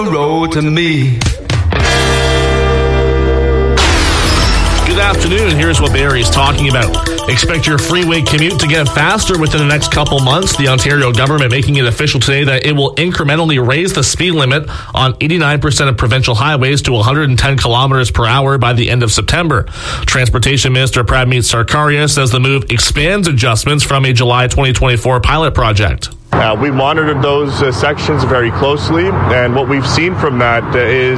road to me. Good afternoon. Here's what Barrie's talking about. Expect your freeway commute to get faster within the next couple months. The Ontario government making it official today that it will incrementally raise the speed limit on 89% of provincial highways to 110 kilometers per hour by the end of September. Transportation Minister Pradmeet Sarkaria says the move expands adjustments from a July 2024 pilot project. We monitored those sections very closely, and what we've seen from that is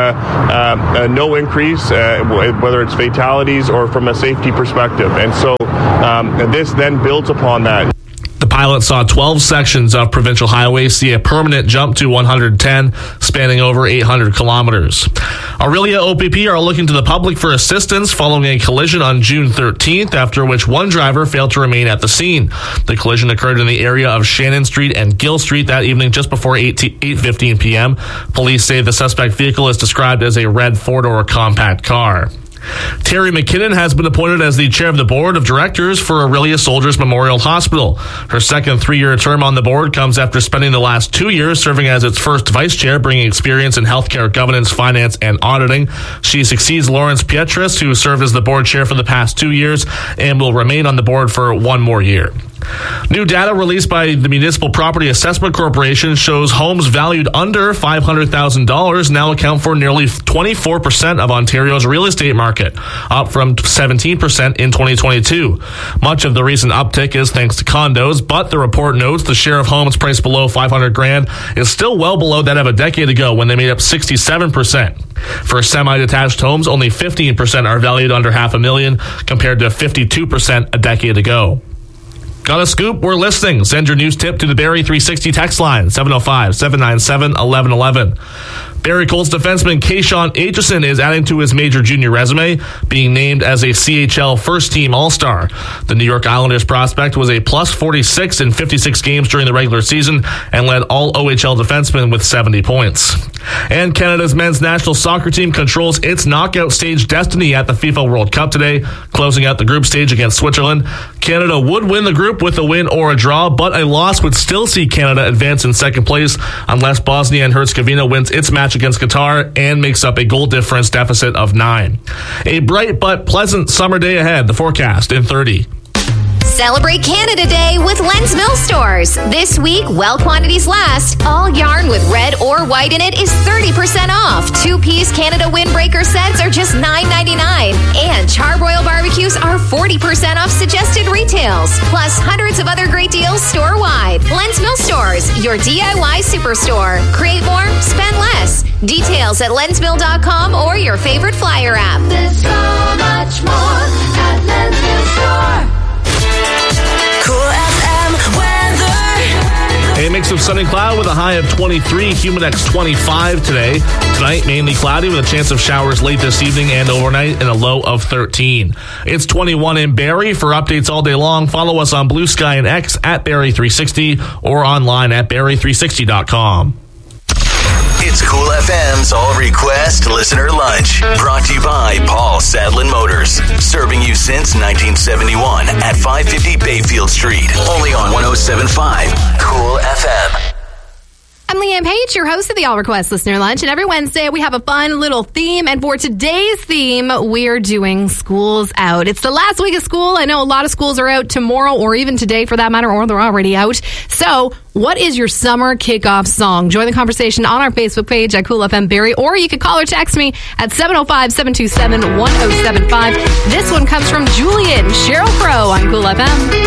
no increase, whether it's fatalities or from a safety perspective. And so this then builds upon that. The pilot saw 12 sections of provincial highways see a permanent jump to 110, spanning over 800 kilometers. Aurelia OPP are looking to the public for assistance following a collision on June 13th, after which one driver failed to remain at the scene. The collision occurred in the area of Shannon Street and Gill Street that evening just before 8:15 p.m. Police say the suspect vehicle is described as a red four-door compact car. Terry McKinnon has been appointed as the chair of the board of directors for Aurelia Soldiers Memorial Hospital. Her second 3-year term on the board comes after spending the last 2 years serving as its first vice chair, bringing experience in healthcare governance, finance, and auditing. She succeeds Lawrence Pietras, who served as the board chair for the past 2 years and will remain on the board for 1 more year. New data released by the Municipal Property Assessment Corporation shows homes valued under $500,000 now account for nearly 24% of Ontario's real estate market, up from 17% in 2022. Much of the recent uptick is thanks to condos, but the report notes the share of homes priced below $500,000 is still well below that of a decade ago when they made up 67%. For semi-detached homes, only 15% are valued under $500,000 compared to 52% a decade ago. Got a scoop? We're listening. Send your news tip to the Barrie 360 text line, 705-797-1111. Barrie Colts defenseman Kayshawn Aitchison is adding to his major junior resume, being named as a CHL first-team All-Star. The New York Islanders prospect was a plus 46 in 56 games during the regular season and led all OHL defensemen with 70 points. And Canada's men's national soccer team controls its knockout stage destiny at the FIFA World Cup today, closing out the group stage against Switzerland. Canada would win the group with a win or a draw, but a loss would still see Canada advance in second place unless Bosnia and Herzegovina wins its match against Qatar and makes up a goal difference deficit of 9. A bright but pleasant summer day ahead. The forecast in 30. Celebrate Canada Day with Len's Mill Stores. This week, while quantities last, all yarn with red or white in it is 30% off. 2-piece Canada Windbreaker sets are just $9.99. And Charbroil barbecues are 40% off suggested retails. Plus hundreds of other great deals store-wide. Len's Mill Stores, your DIY superstore. Create more, spend less. Details at lensmill.com or your favorite flyer app. There's so much more at Len's Mill Store. Cool FM weather. A mix of sun and cloud with a high of 23, Humidex 25 today. Tonight, mainly cloudy with a chance of showers late this evening and overnight and a low of 13. It's 21 in Barrie. For updates all day long, follow us on Blue Sky and X at Barrie360 or online at Barrie360.com. It's Cool FM's All Request Listener Lunch. Brought to you by Paul Sadlin Motors. Serving you since 1971 at 550 Bayfield Street. Only on 107.5 Cool FM. I'm Leanne Page, your host of the All Request Listener Lunch, and every Wednesday we have a fun little theme, and for today's theme, we're doing Schools Out. It's the last week of school. I know a lot of schools are out tomorrow, or even today for that matter, or they're already out. So, what is your summer kickoff song? Join the conversation on our Facebook page at Cool FM Barrie, or you can call or text me at 705-727-1075. This one comes from Julian Sheryl Crow on Cool FM.